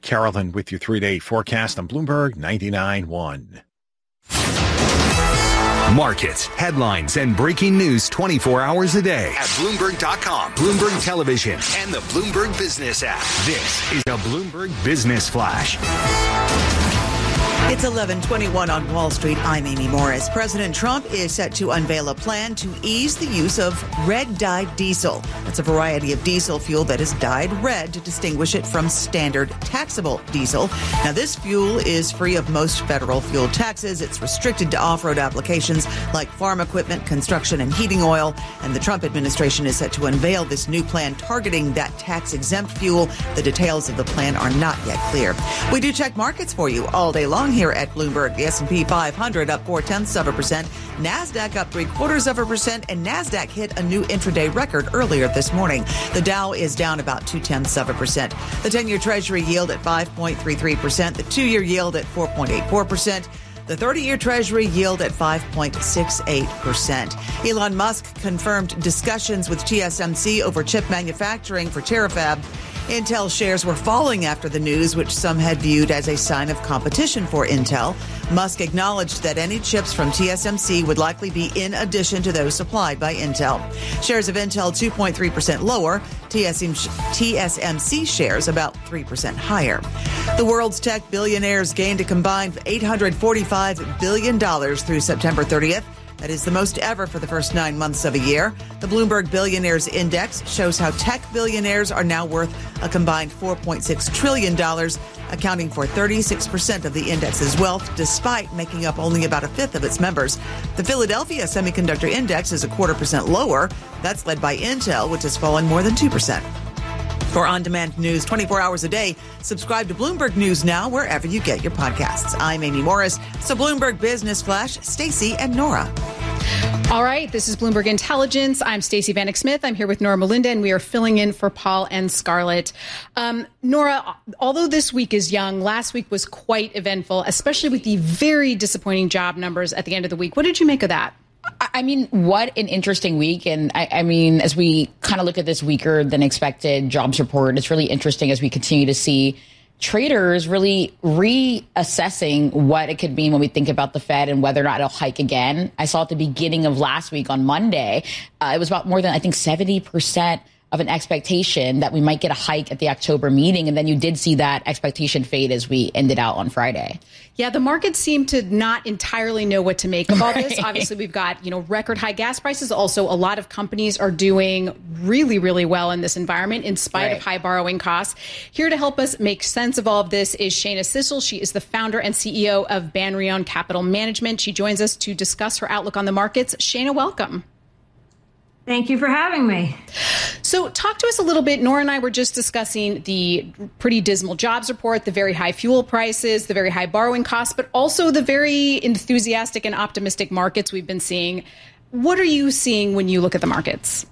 Carolyn with your 3-day forecast on Bloomberg 99.1. Markets, headlines, and breaking news 24 hours a day at Bloomberg.com, Bloomberg Television, and the Bloomberg Business app. This is a Bloomberg Business Flash. It's 11:21 on Wall Street. I'm Amy Morris. President Trump is set to unveil a plan to ease the use of red-dyed diesel. That's a variety of diesel fuel that is dyed red to distinguish it from standard taxable diesel. Now, this fuel is free of most federal fuel taxes. It's restricted to off-road applications like farm equipment, construction, and heating oil. And the Trump administration is set to unveil this new plan targeting that tax-exempt fuel. The details of the plan are not yet clear. We do check markets for you all day long here at Bloomberg. The S&P 500 up 0.4%, NASDAQ up 0.75%, and NASDAQ hit a new intraday record earlier this morning. The Dow is down about 0.2%. The 10-year Treasury yield at 5.33%, the 2-year yield at 4.84%. The 30-year Treasury yield at 5.68%. Elon Musk confirmed discussions with TSMC over chip manufacturing for Terafab. Intel shares were falling after the news, which some had viewed as a sign of competition for Intel. Musk acknowledged that any chips from TSMC would likely be in addition to those supplied by Intel. Shares of Intel 2.3% lower, TSMC shares about 3% higher. The world's tech billionaires gained a combined $845 billion through September 30th. That is the most ever for the first 9 months of a year. The Bloomberg Billionaires Index shows how tech billionaires are now worth a combined $4.6 trillion, accounting for 36% of the index's wealth, despite making up only about a fifth of its members. The Philadelphia Semiconductor Index is 0.25% lower. That's led by Intel, which has fallen more than 2%. For on-demand news 24 hours a day, subscribe to Bloomberg News Now wherever you get your podcasts. I'm Amy Morris. So Bloomberg Business Flash, Stacey and Nora. All right, this is Bloomberg Intelligence. I'm Stacey Vanek Smith. I'm here with Nora Melinda, and we are filling in for Paul and Scarlett. Nora, although this week is young, last week was quite eventful, especially with the very disappointing job numbers at the end of the week. What did you make of that? I mean, what an interesting week. And I mean, as we kind of look at this weaker than expected jobs report, it's really interesting as we continue to see traders really reassessing what it could mean when we think about the Fed and whether or not it'll hike again. I saw at the beginning of last week on Monday, it was about more than, I think, 70% of an expectation that we might get a hike at the October meeting. And then you did see that expectation fade as we ended out on Friday. Yeah, the markets seem to not entirely know what to make of all this. Obviously, we've got, record high gas prices. Also, a lot of companies are doing really, really well in this environment in spite of high borrowing costs. Here to help us make sense of all of this is Shana Sissel. She is the founder and CEO of Banrion Capital Management. She joins us to discuss her outlook on the markets. Shana, welcome. Thank you for having me. So talk to us a little bit. Nora and I were just discussing the pretty dismal jobs report, the very high fuel prices, the very high borrowing costs, but also the very enthusiastic and optimistic markets we've been seeing. What are you seeing when you look at the markets?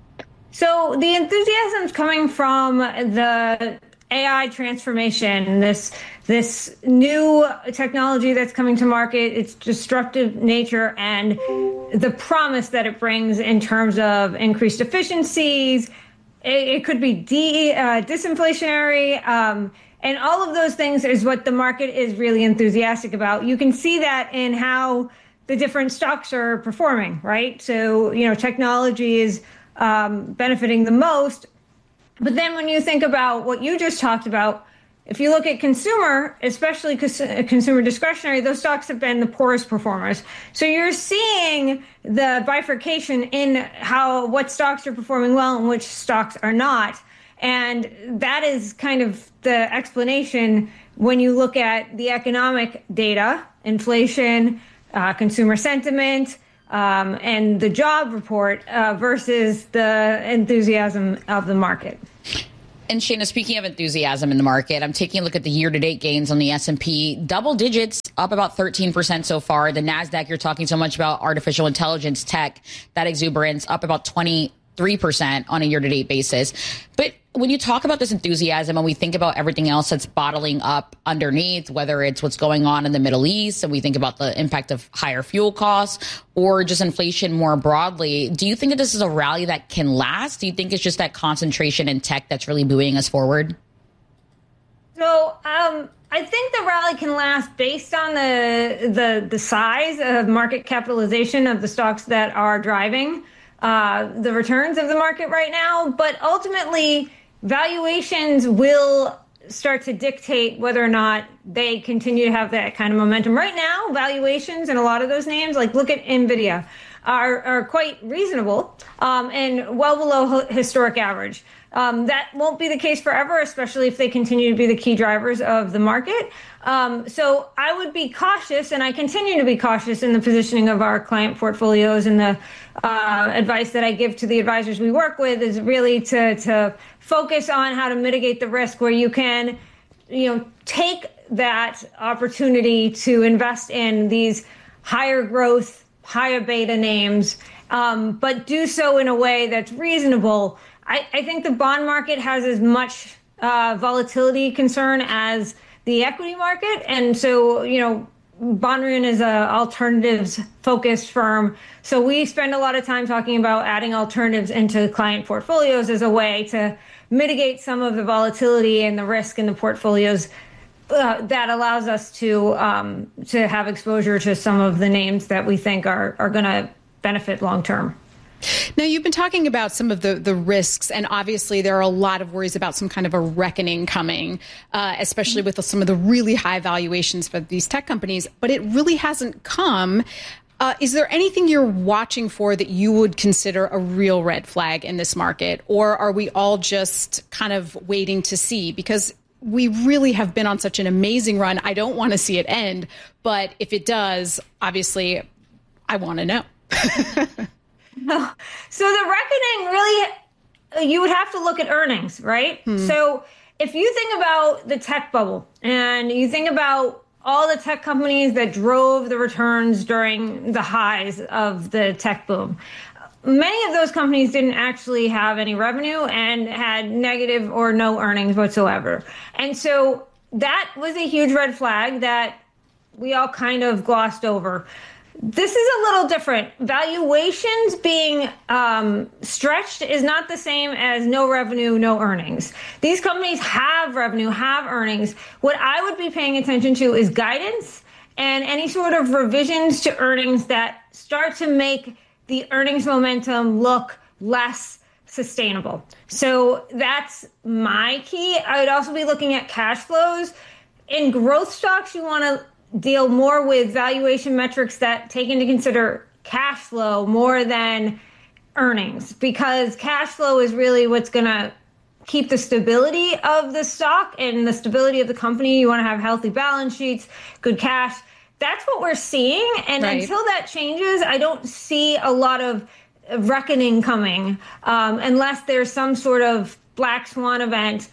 So the enthusiasm is coming from the AI transformation, this new technology that's coming to market, its disruptive nature, and the promise that it brings in terms of increased efficiencies. It could be disinflationary, and all of those things is what the market is really enthusiastic about. You can see that in how the different stocks are performing, right? So, technology is benefiting the most. But then when you think about what you just talked about, if you look at consumer, especially consumer discretionary, those stocks have been the poorest performers. So you're seeing the bifurcation in what stocks are performing well and which stocks are not. And that is kind of the explanation when you look at the economic data, inflation, consumer sentiment, and the job report versus the enthusiasm of the market. And Shana, speaking of enthusiasm in the market, I'm taking a look at the year-to-date gains on the S&P. Double digits, up about 13% so far. The NASDAQ, you're talking so much about artificial intelligence, tech, that exuberance, up about 23% on a year-to-date basis. But when you talk about this enthusiasm and we think about everything else that's bottling up underneath, whether it's what's going on in the Middle East and we think about the impact of higher fuel costs or just inflation more broadly, do you think that this is a rally that can last? Do you think it's just that concentration in tech that's really buoying us forward? So So I think the rally can last based on the size of market capitalization of the stocks that are driving the returns of the market right now. But ultimately, valuations will start to dictate whether or not they continue to have that kind of momentum. Right now, valuations in a lot of those names, like look at NVIDIA, are quite reasonable and well below historic average. That won't be the case forever, especially if they continue to be the key drivers of the market. So I would be cautious, and I continue to be cautious in the positioning of our client portfolios. And the advice that I give to the advisors we work with is really to focus on how to mitigate the risk, where you can, take that opportunity to invest in these higher growth, higher beta names, but do so in a way that's reasonable. I think the bond market has as much volatility concern as the equity market. And so, Bonrian is a alternatives focused firm. So we spend a lot of time talking about adding alternatives into client portfolios as a way to mitigate some of the volatility and the risk in the portfolios. That allows us to have exposure to some of the names that we think are going to benefit long term. Now, you've been talking about some of the risks, and obviously there are a lot of worries about some kind of a reckoning coming, especially with some of the really high valuations for these tech companies, but it really hasn't come. Is there anything you're watching for that you would consider a real red flag in this market, or are we all just kind of waiting to see? Because we really have been on such an amazing run. I don't want to see it end, but if it does, obviously, I want to know. So the reckoning really, you would have to look at earnings, right? So if you think about the tech bubble and you think about all the tech companies that drove the returns during the highs of the tech boom, many of those companies didn't actually have any revenue and had negative or no earnings whatsoever. And so that was a huge red flag that we all kind of glossed over. This is a little different. Valuations being stretched is not the same as no revenue, no earnings. These companies have revenue, have earnings. What I would be paying attention to is guidance and any sort of revisions to earnings that start to make the earnings momentum look less sustainable. So that's my key. I would also be looking at cash flows. In growth stocks, you want to deal more with valuation metrics that take into consider cash flow more than earnings, because cash flow is really what's going to keep the stability of the stock and the stability of the company. You want to have healthy balance sheets, good cash. That's what we're seeing. And until that changes, I don't see a lot of reckoning coming unless there's some sort of black swan event.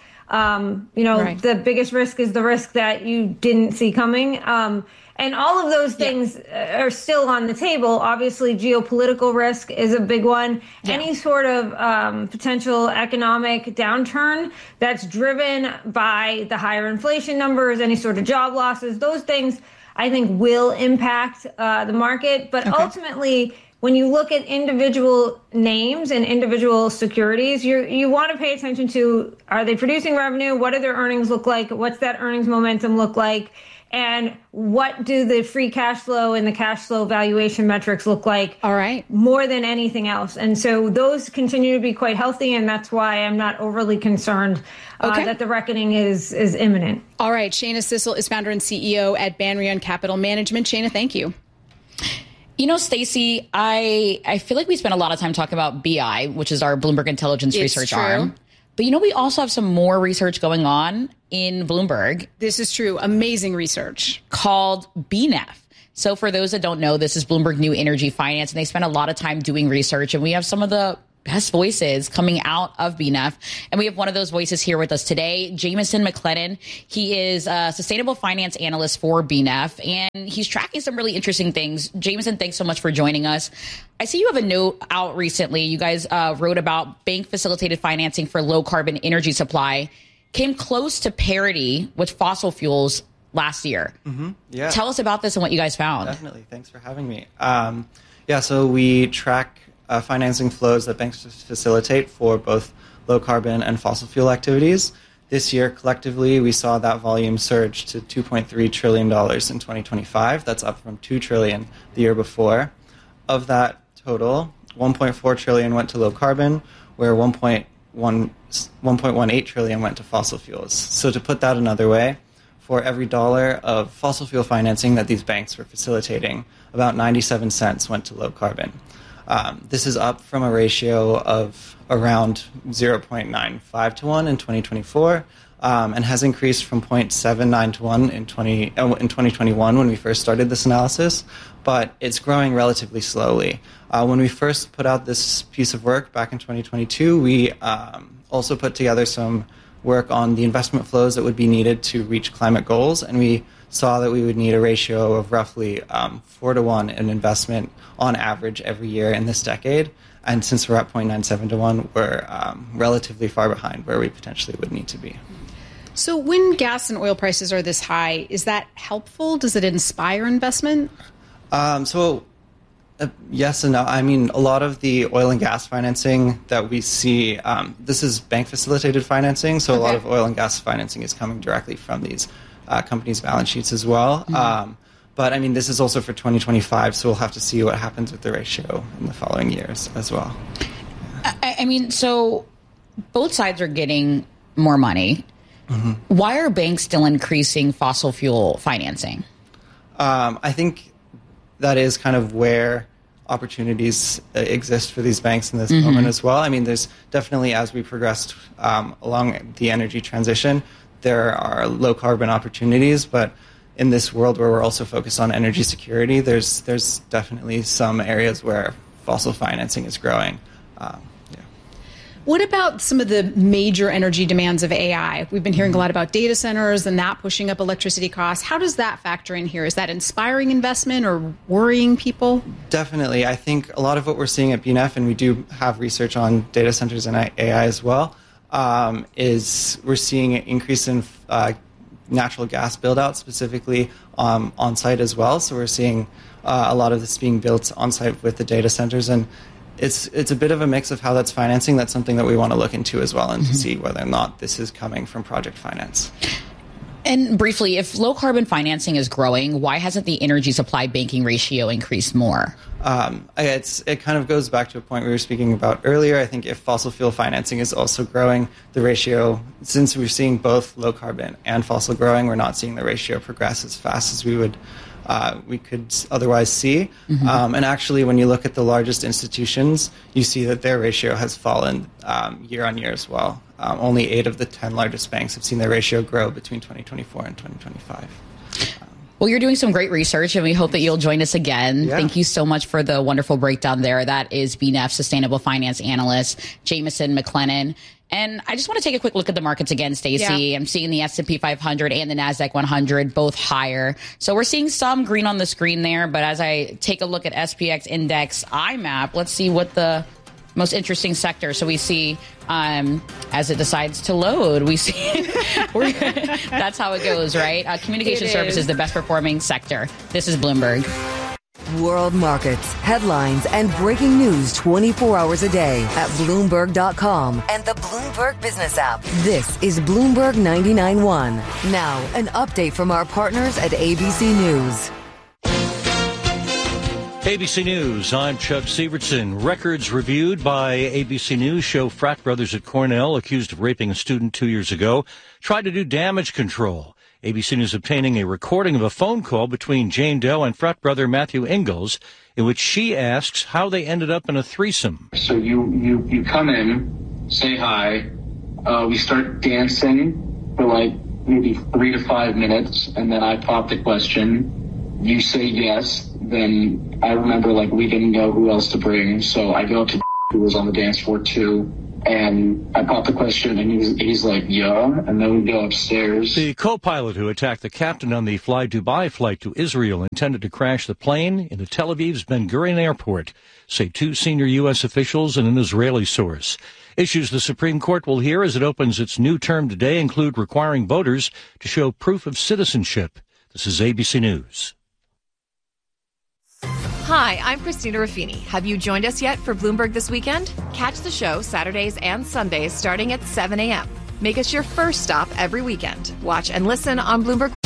The biggest risk is the risk that you didn't see coming. And all of those things are still on the table. Obviously, geopolitical risk is a big one. Yeah. Any sort of potential economic downturn that's driven by the higher inflation numbers, any sort of job losses, those things I think will impact the market. But ultimately, when you look at individual names and individual securities, you want to pay attention to, are they producing revenue? What do their earnings look like? What's that earnings momentum look like? And what do the free cash flow and the cash flow valuation metrics look like? All right. More than anything else. And so those continue to be quite healthy. And that's why I'm not overly concerned that the reckoning is imminent. All right. Shayna Sissel is founder and CEO at Banrian Capital Management. Shayna, thank you. Stacey, I feel like we spend a lot of time talking about BI, which is our Bloomberg Intelligence research arm. But we also have some more research going on in Bloomberg. This is true. Amazing research. Called BNEF. So for those that don't know, this is Bloomberg New Energy Finance, and they spend a lot of time doing research. And we have some of the best voices coming out of BNEF. And we have one of those voices here with us today, Jameson McLennan. He is a sustainable finance analyst for BNEF, and he's tracking some really interesting things. Jameson, thanks so much for joining us. I see you have a note out recently. You guys wrote about bank-facilitated financing for low-carbon energy supply. Came close to parity with fossil fuels last year. Mm-hmm. Yeah. Tell us about this and what you guys found. Definitely. Thanks for having me. So we track financing flows that banks facilitate for both low carbon and fossil fuel activities. This year, collectively, we saw that volume surge to $2.3 trillion in 2025. That's up from $2 trillion the year before. Of that total, $1.4 trillion went to low carbon, where $1.18 trillion went to fossil fuels. So to put that another way, for every dollar of fossil fuel financing that these banks were facilitating, about 97 cents went to low carbon. This is up from a ratio of around 0.95 to 1 in 2024, and has increased from 0.79 to 1 in 2021 when we first started this analysis, but it's growing relatively slowly. When we first put out this piece of work back in 2022, we also put together some work on the investment flows that would be needed to reach climate goals, and we saw that we would need a ratio of roughly 4 to 1 in investment on average every year in this decade. And since we're at 0.97 to 1, we're relatively far behind where we potentially would need to be. So when gas and oil prices are this high, is that helpful? Does it inspire investment? Yes and no. I mean, a lot of the oil and gas financing that we see, this is bank-facilitated financing, so a lot of oil and gas financing is coming directly from these companies' balance sheets as well. Mm-hmm. But, I mean, this is also for 2025, so we'll have to see what happens with the ratio in the following years as well. I mean, so both sides are getting more money. Mm-hmm. Why are banks still increasing fossil fuel financing? I think that is kind of where opportunities exist for these banks in this moment as well. I mean, there's definitely, as we progressed along the energy transition, there are low carbon opportunities, but in this world where we're also focused on energy security, there's definitely some areas where fossil financing is growing. What about some of the major energy demands of AI? We've been hearing a lot about data centers and that pushing up electricity costs. How does that factor in here? Is that inspiring investment or worrying people? Definitely. I think a lot of what we're seeing at BNEF, and we do have research on data centers and AI as well, is we're seeing an increase in natural gas build-out, specifically on-site as well. So we're seeing a lot of this being built on-site with the data centers, and it's a bit of a mix of how that's financing. That's something that we want to look into as well, and to see whether or not this is coming from project finance. And briefly, if low carbon financing is growing, why hasn't the energy supply banking ratio increased more? It kind of goes back to a point we were speaking about earlier. I think if fossil fuel financing is also growing, the ratio, since we're seeing both low carbon and fossil growing, we're not seeing the ratio progress as fast as we could otherwise see. And actually, when you look at the largest institutions, you see that their ratio has fallen year on year as well. Only 8 of the 10 largest banks have seen their ratio grow between 2024 and 2025. Well, you're doing some great research, and we hope that you'll join us again. Yeah. Thank you so much for the wonderful breakdown there. That is BNEF Sustainable Finance Analyst, Jameson McLennan. And I just want to take a quick look at the markets again, Stacey. Yeah. I'm seeing the S&P 500 and the NASDAQ 100 both higher. So we're seeing some green on the screen there. But as I take a look at SPX Index IMAP, let's see what the most interesting sector. So we see as it decides to load, we see that's how it goes, right? Communication services, the best performing sector. This is Bloomberg. World markets, headlines, and breaking news 24 hours a day at Bloomberg.com and the Bloomberg Business app. This is Bloomberg 99.1. Now, an update from our partners at ABC News. ABC News, I'm Chuck Sievertson. Records reviewed by ABC News show frat brothers at Cornell accused of raping a student 2 years ago tried to do damage control. ABC News obtaining a recording of a phone call between Jane Doe and frat brother Matthew Ingalls, in which she asks how they ended up in a threesome. So you come in, say hi, we start dancing for like maybe 3 to 5 minutes, and then I pop the question. You say yes, then I remember like we didn't know who else to bring, so I go up to who was on the dance floor too. And I pop the question, and he's like, yeah, and then we go upstairs. The co-pilot who attacked the captain on the Fly Dubai flight to Israel intended to crash the plane into Tel Aviv's Ben Gurion Airport, say 2 senior U.S. officials and an Israeli source. Issues the Supreme Court will hear as it opens its new term today include requiring voters to show proof of citizenship. This is ABC News. Hi, I'm Christina Ruffini. Have you joined us yet for Bloomberg This Weekend? Catch the show Saturdays and Sundays starting at 7 a.m. Make us your first stop every weekend. Watch and listen on Bloomberg